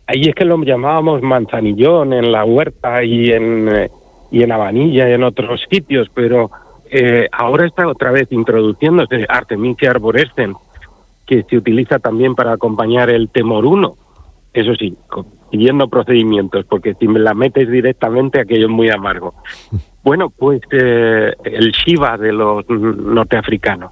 ahí es que lo llamábamos manzanillón en la huerta y en Habanilla y en otros sitios, pero ahora está otra vez introduciéndose Artemisia arborescens, que se utiliza también para acompañar el temoruno. Eso sí, siguiendo procedimientos, porque si me la metes directamente aquello es muy amargo. Bueno, pues el Shiva de los norteafricanos.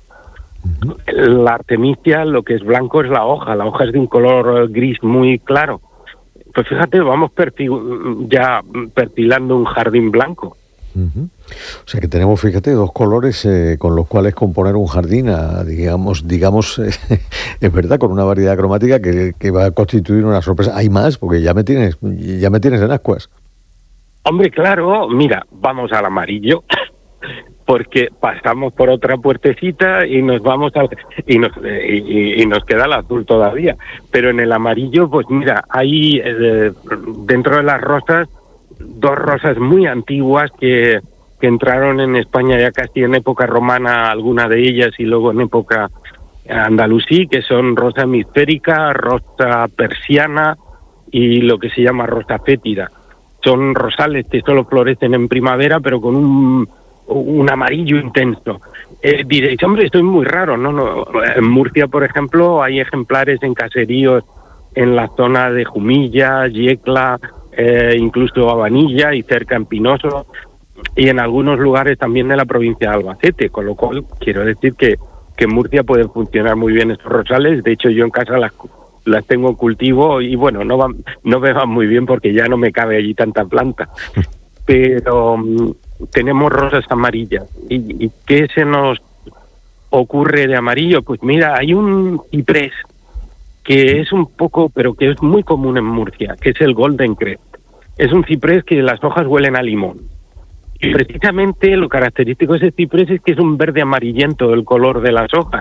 La Artemisia, lo que es blanco es la hoja es de un color gris muy claro. Pues fíjate, vamos ya perfilando un jardín blanco. O sea que tenemos, fíjate, dos colores con los cuales componer un jardín, digamos, es verdad, con una variedad cromática que va a constituir una sorpresa. Hay más, porque ya me tienes en ascuas. Hombre, claro, mira, vamos al amarillo, porque pasamos por otra puertecita y nos vamos y nos queda el azul todavía. Pero en el amarillo, pues mira, hay dentro de las rosas, dos rosas muy antiguas que entraron en España ya casi en época romana, alguna de ellas, y luego en época andalusí, que son rosa hemisférica, rosa persiana y lo que se llama rosa fétida. Son rosales que solo florecen en primavera, pero con un amarillo intenso. Diréis, hombre, esto es muy raro, ¿no? En Murcia, por ejemplo, hay ejemplares en caseríos en la zona de Jumilla, Yecla, incluso Habanilla y cerca en Pinoso, y en algunos lugares también de la provincia de Albacete, con lo cual quiero decir que en Murcia pueden funcionar muy bien estos rosales. De hecho, yo en casa las tengo en cultivo y bueno, no me van muy bien porque ya no me cabe allí tanta planta. Pero tenemos rosas amarillas. ¿Y qué se nos ocurre de amarillo? Pues mira, hay un ciprés que es un poco, pero que es muy común en Murcia, que es el Golden Crest. Es un ciprés que las hojas huelen a limón. Y precisamente lo característico de ese ciprés es que es un verde amarillento el color de las hojas.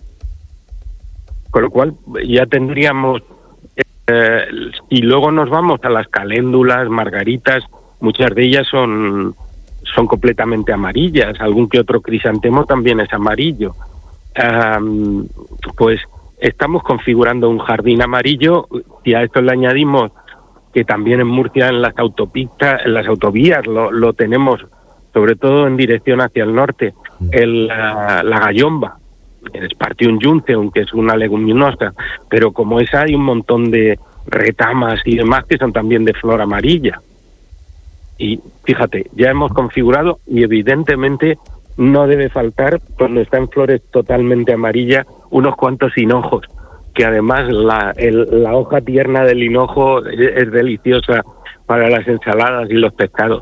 Con lo cual ya tendríamos, y luego nos vamos a las caléndulas, margaritas, muchas de ellas son completamente amarillas, algún que otro crisantemo también es amarillo. Pues estamos configurando un jardín amarillo, y a esto le añadimos que también en Murcia en las autopistas, en las autovías lo tenemos, sobre todo en dirección hacia el norte, la gallomba, el Spartium junceum, que es una leguminosa, pero como esa hay un montón de retamas y demás que son también de flor amarilla. Y fíjate, ya hemos configurado y evidentemente no debe faltar, cuando está en flores totalmente amarilla, unos cuantos hinojos, que además la hoja tierna del hinojo es deliciosa para las ensaladas y los pescados.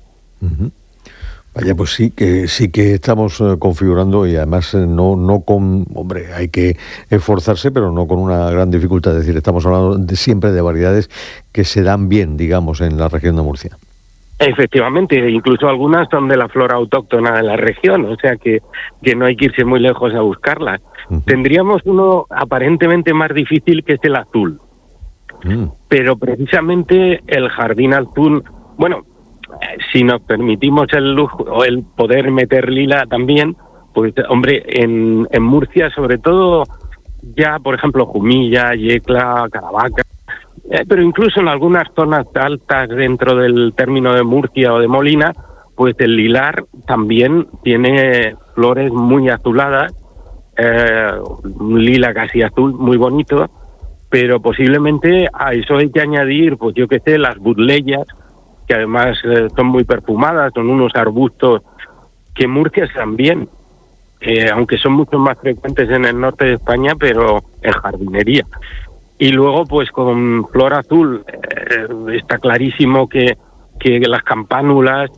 Vaya, pues sí que estamos configurando, y además no con, hombre, hay que esforzarse, pero no con una gran dificultad. Es decir, estamos hablando siempre de variedades que se dan bien, digamos, en la región de Murcia. Efectivamente, incluso algunas son de la flora autóctona de la región, o sea que no hay que irse muy lejos a buscarlas. Tendríamos uno aparentemente más difícil, que es el azul. Pero precisamente el jardín azul, bueno, si nos permitimos el lujo o el poder meter lila también, pues hombre, en Murcia sobre todo, ya por ejemplo Jumilla, Yecla, Caravaca, pero incluso en algunas zonas altas dentro del término de Murcia o de Molina, pues el lilar también tiene flores muy azuladas, un lila casi azul, muy bonito, pero posiblemente a eso hay que añadir, pues yo qué sé, las butleyas, que además son muy perfumadas, son unos arbustos que en Murcia están bien, aunque son mucho más frecuentes en el norte de España, pero en jardinería. Y luego, pues con flor azul, está clarísimo que las campánulas,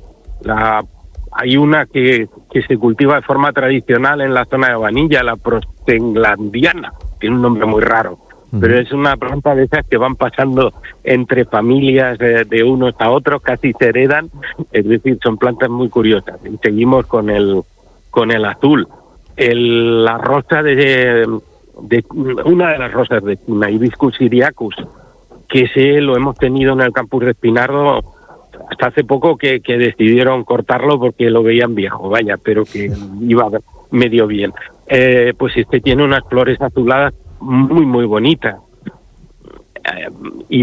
hay una que se cultiva de forma tradicional en la zona de Habanilla, la prostenglandiana, tiene un nombre muy raro, pero es una planta de esas que van pasando entre familias de unos a otros, casi se heredan, es decir, son plantas muy curiosas. Y seguimos con el azul. La rosa una de las rosas de China, Hibiscus syriacus, que lo hemos tenido en el campus de Espinardo hasta hace poco, que decidieron cortarlo porque lo veían viejo, vaya, pero que iba medio bien. Pues tiene unas flores azuladas muy, muy bonitas. Y